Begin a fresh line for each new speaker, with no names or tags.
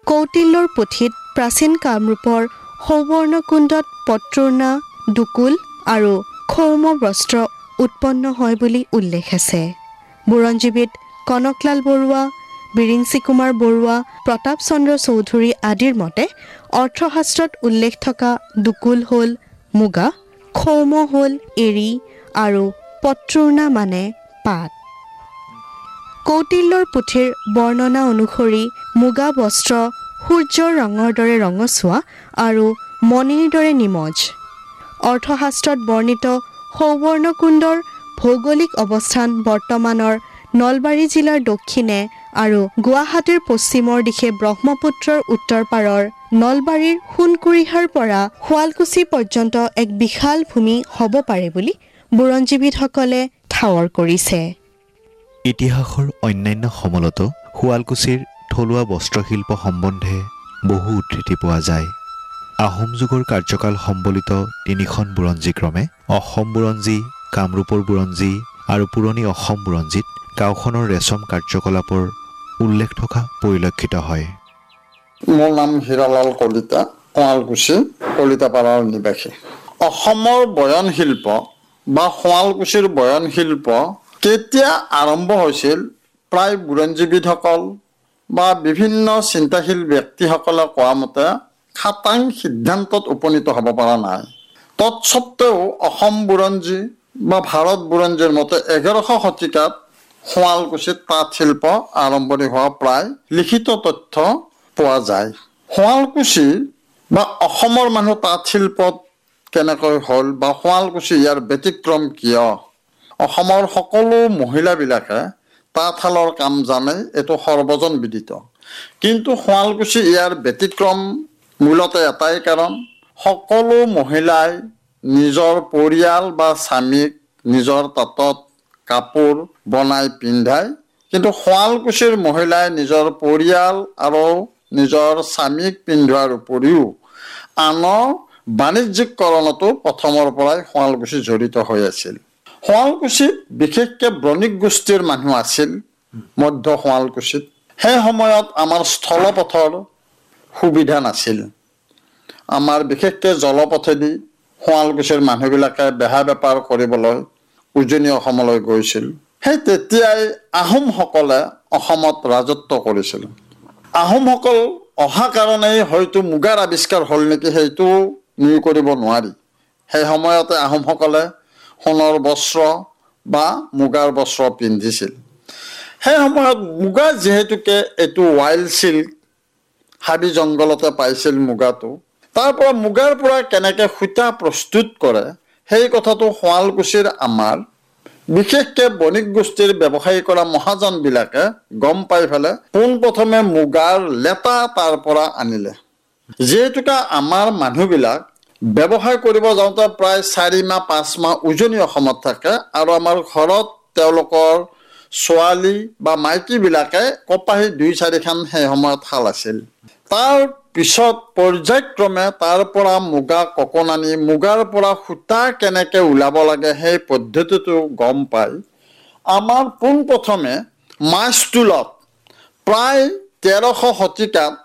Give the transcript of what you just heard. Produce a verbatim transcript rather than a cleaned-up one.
কৌটিল্যৰ পুথিত প্ৰাচীন কামৰূপৰ সৌবৰ্ণকুণ্ডত পত্ৰুৰ্ণা, দুকুল আৰু ক্ষৌম বস্ত্ৰ উৎপন্ন হয় বুলি উল্লেখ আছে। বুৰঞ্জীবিদ কনকলাল বৰুৱা, বিৰিঞ্চি কুমাৰ বৰুৱা, প্ৰতাপ চন্দ্ৰ চৌধুৰী আদিৰ মতে অৰ্থশাস্ত্ৰত উল্লেখ থকা দুকুল হ'ল মুগা, ক্ষৌম হ'ল এৰী আৰু পত্ৰুৰ্ণা মানে পাত। কৌটিল্যৰ পুথিৰ বৰ্ণনা অনুসৰি মুগা বস্ত্ৰ সূৰ্যৰ ৰঙৰ দৰে ৰঙচুৱা আৰু মণিৰ দৰে নিমজ। অৰ্থশাস্ত্ৰত বৰ্ণিত সৌবৰ্ণকুণ্ডৰ ভৌগোলিক অৱস্থান বৰ্তমানৰ নলবাৰী জিলাৰ দক্ষিণে আৰু গুৱাহাটীৰ পশ্চিমৰ দিশে ব্ৰহ্মপুত্ৰৰ উত্তৰ পাৰৰ নলবাৰীৰ সোণকুৰিহাৰ পৰা শুৱালকুছি পৰ্যন্ত এক বিশাল ভূমি হ'ব পাৰে বুলি বুৰঞ্জীবিদসকলে ঠাৱৰ কৰিছে।
ইতিহাসৰ অন্যান্য সমলতো শুৱালকুছিৰ থলুৱা বস্ত্ৰশিল্প সম্বন্ধে বহু উদ্ধৃতি পোৱা যায়। আহোম যুগৰ কাৰ্যকাল সম্বলিত তিনিখন বুৰঞ্জীক্ৰমে অসম বুৰঞ্জী, কামৰূপৰ বুৰঞ্জী আৰু পুৰণি অসম বুৰঞ্জীত গাঁওখনৰ ৰেচম কাৰ্যকলাপৰ উল্লেখ থকা পৰিলক্ষিত হয়।
মোৰ নাম হীৰালাল কলিতা, শুৱালকুছি কলিতাপাৰাৰ নিবাসী। অসমৰ বয়ন শিল্প বা শুৱালকুছিৰ বয়ন শিল্প কেতিয়া আৰম্ভ হৈছিল প্ৰায় বুৰঞ্জীবিদসকল বা বিভিন্ন চিন্তাশীল ব্যক্তিসকলে কোৱা মতে খাটাং সিদ্ধান্তত উপনীত হ'ব পৰা নাই। তৎসত্ত্বেও অসম বুৰঞ্জী বা ভাৰত বুৰঞ্জীৰ মতে এঘাৰশ শতিকাত শুৱালকুছিত তাঁত শিল্প আৰম্ভণি হোৱা প্ৰায় লিখিত তথ্য পোৱা যায়। শুৱালকুছি বা অসমৰ মানুহ তাঁত শিল্পত কেনেকৈ হ'ল বা শুৱালকুছি ইয়াৰ ব্যতিক্ৰম কিয়? অসমৰ সকলো মহিলাবিলাকে তাঁতশালৰ কাম জানে, এইটো সৰ্বজন বিদিত। কিন্তু শুৱালকুছি ইয়াৰ ব্যতিক্ৰম মূলতে এটাই কাৰণ, সকলো মহিলাই নিজৰ পৰিয়াল বা স্বামীক নিজৰ তাঁতত কাপোৰ বনাই পিন্ধায়, কিন্তু শুৱালকুছিৰ মহিলাই নিজৰ পৰিয়াল আৰু নিজৰ স্বামীক পিন্ধোৱাৰ উপৰিও আনৰ বাণিজ্যিককৰণতো প্ৰথমৰ পৰাই শুৱালকুছি জড়িত হৈ আছিল। শুৱালকুছিত বিশেষকৈ বণিক গোষ্ঠীৰ মানুহ আছিল মধ্য শুৱালকুছিত। সেই সময়ত আমাৰ স্থলপথৰ সুবিধা নাছিল। আমাৰ বিশেষকৈ জলপথেদি শুৱালকুছিৰ মানুহবিলাকে বেহা বেপাৰ কৰিবলৈ উজনি অসমলৈ গৈছিল। সেই তেতিয়াই আহোমসকলে অসমত ৰাজত্ব কৰিছিল। আহোমসকল অহা কাৰণেই হয়তো মুগাৰ আৱিষ্কাৰ হ'ল নেকি, সেইটো নুই কৰিব নোৱাৰি। সেই সময়তে আহোমসকলে সোণৰ বস্ত্ৰ বা মুগাৰ বস্ত্ৰ পিন্ধিছিল। সেই সময়ত মুগা যিহেতুকে এইটো ৱাইল্ড চিল্ক, হাবি জংঘলতে পাইছিল মুগাটো, তাৰ পৰা মুগাৰ পৰা কেনেকৈ সূতা প্ৰস্তুত কৰে সেই কথাটো শুৱালকুছিৰ আমাৰ বিশেষকৈ বণিক গোষ্ঠীৰ ব্যৱসায়ী কৰা মহাজনবিলাকে গম পাই পেলাই পোনপ্ৰথমে মুগাৰ লেটা তাৰ পৰা আনিলে। যিহেতুকে আমাৰ মানুহবিলাক ব্যৱসায় কৰিব যাওঁতে প্ৰায় চাৰি মাহ পাঁচ মাহ উজনি অসমত থাকে আৰু আমাৰ ঘৰত তেওঁলোকৰ ছোৱালী বা মাইকীবিলাকে কপাহী দুই চাৰিখন সেই সময়ত শাল আছিল। তাৰ পিছত পৰ্যায়ক্ৰমে তাৰ পৰা মুগা ককন আনি মুগাৰ পৰা সূতা কেনেকৈ ওলাব লাগে সেই পদ্ধতিটো গম পাই আমাৰ পোনপ্ৰথমে মাছটোলত প্ৰায় তেৰশ শতিকাত